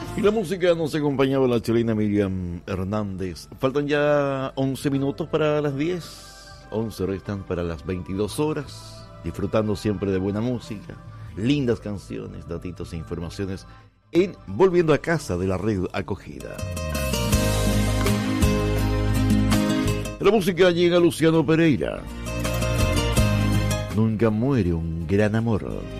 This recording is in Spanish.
Y la música nos acompañaba la chilena Miriam Hernández. Faltan ya 11 minutos para las 10. 11 restan para las 22 horas. Disfrutando siempre de buena música, lindas canciones, datitos e informaciones en Volviendo a Casa de la Red Acogida. La música llega a Luciano Pereira. Nunca muere un gran amor.